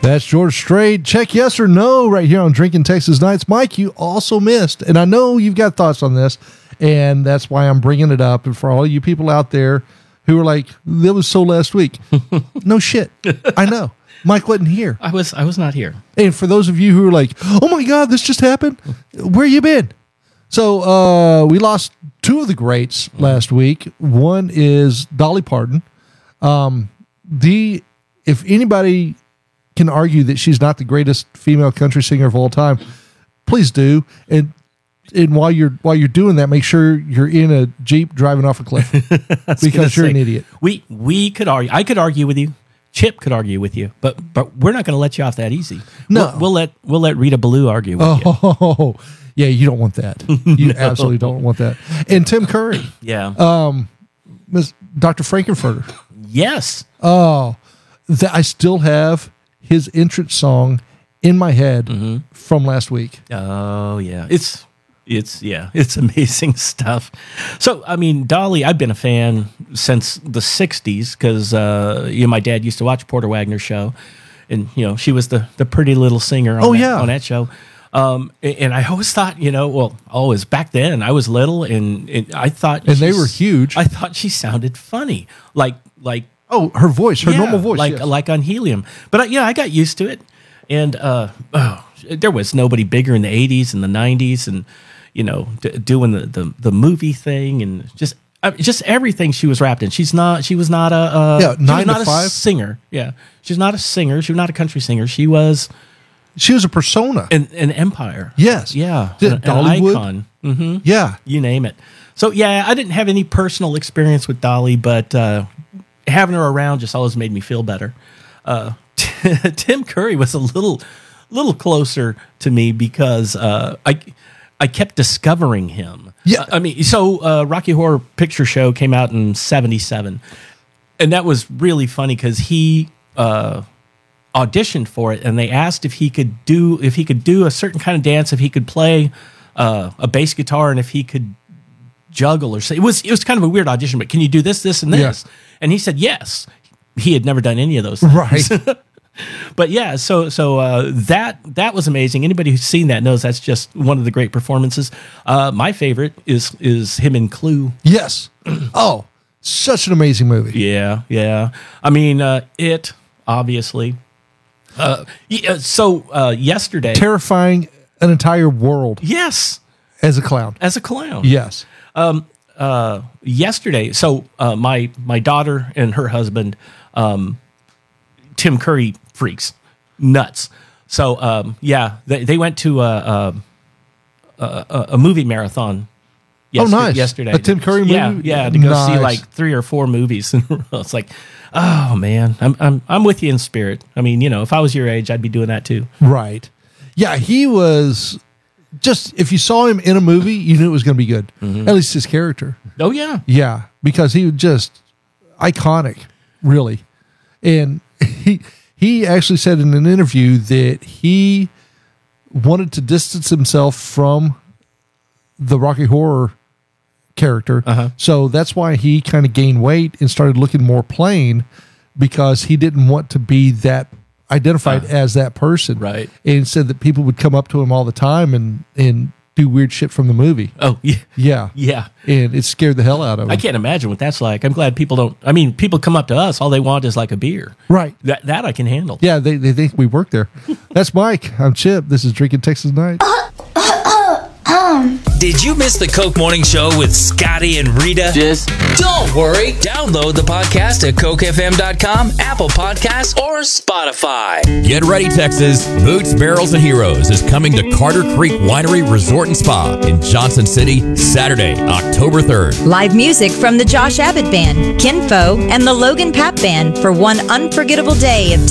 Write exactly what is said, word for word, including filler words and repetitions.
That's George Strait. Check yes or no right here on Drinking Texas Nights. Mike, you also missed, and I know you've got thoughts on this, and that's why I'm bringing it up. And for all you people out there who are like, that was so last week. No shit. I know. Mike wasn't here. I was I was not here. And for those of you who are like, oh my God, this just happened, where you been? So uh, we lost two of the greats last week. One is Dolly Parton. Um, the if anybody can argue that she's not the greatest female country singer of all time, please do. And and while you're while you're doing that, make sure you're in a Jeep driving off a cliff because you're say, an idiot. We we could argue. I could argue with you. Chip could argue with you, but but we're not going to let you off that easy. No, we'll, we'll let we'll let Rita Ballou argue with oh, you. Yeah, you don't want that. You no. absolutely don't want that. And Tim Curry. Yeah. Um, Miss Doctor Frankenfurter. Yes. Oh, that I still have his entrance song in my head mm-hmm. from last week. Oh yeah, it's it's yeah, it's amazing stuff. So I mean, Dolly, I've been a fan since the sixties because uh, you know my dad used to watch Porter Wagner's show, and you know she was the the pretty little singer on oh that, yeah on that show. Um, and I always thought, you know, well, always back then I was little and, and I thought, and they were huge. I thought she sounded funny, like, like, oh, her voice, her yeah, normal voice, like, yes. like on Helium. But I, yeah, I got used to it. And, uh, oh, there was nobody bigger in the eighties and the nineties and, you know, d- doing the, the, the movie thing and just, uh, just everything she was wrapped in. She's not, she was not a, uh, yeah, nine she was not to a five. singer. Yeah. She's not a singer. She was not a country singer. She was, She was a persona. An, an empire. Yes. Yeah. Did An, an Dollywood? icon. Mm-hmm. Yeah. You name it. So, yeah, I didn't have any personal experience with Dolly, but uh, having her around just always made me feel better. Uh, Tim Curry was a little little closer to me because uh, I I kept discovering him. Yeah. I mean, so uh, Rocky Horror Picture Show came out in seventy-seven, and that was really funny because he... Uh, auditioned for it, and they asked if he could do if he could do a certain kind of dance, if he could play uh, a bass guitar, and if he could juggle or say it was it was kind of a weird audition. But can you do this, this, and this? Yeah. And he said yes. He had never done any of those things. Right. But yeah, so so uh, that that was amazing. Anybody who's seen that knows that's just one of the great performances. Uh, my favorite is is him in Clue. Yes. Oh, such an amazing movie. Yeah, yeah. I mean, uh, it obviously. Uh, yeah, so uh, yesterday, Terrifying an entire world. Yes, as a clown. As a clown. Yes. Um. Uh. Yesterday, so uh, my my daughter and her husband, um, Tim Curry freaks, nuts. So um, yeah, they they went to a a, a, a movie marathon. Yesterday, oh, nice! Yesterday, a Tim Curry movie. Yeah, yeah, to go nice. see like three or four movies in a row. It's like, oh man, I'm I'm I'm with you in spirit. I mean, you know, if I was your age, I'd be doing that too. Right. Yeah, he was just if you saw him in a movie, you knew it was going to be good. Mm-hmm. At least his character. Oh yeah, yeah, because he was just iconic, really. And he he actually said in an interview that he wanted to distance himself from the Rocky Horror character. Uh-huh. So that's why he kind of gained weight and started looking more plain because he didn't want to be that identified uh, as that person. Right. And said that people would come up to him all the time and, and do weird shit from the movie. Oh, yeah. Yeah. Yeah. And it scared the hell out of him. I can't imagine what that's like. I'm glad people don't, I mean, people come up to us, all they want is like a beer. Right. That that I can handle. Yeah, they, they think we work there. That's Mike. I'm Chip. This is Drinking Texas Night. Did you miss the Coke Morning Show with Scotty and Rita? Just don't worry. Download the podcast at coke f m dot com, Apple Podcasts, or Spotify. Get ready, Texas. Boots, Barrels, and Heroes is coming to Carter Creek Winery Resort and Spa in Johnson City, Saturday, October third. Live music from the Josh Abbott Band, Kinfo, and the Logan Pap Band for one unforgettable day of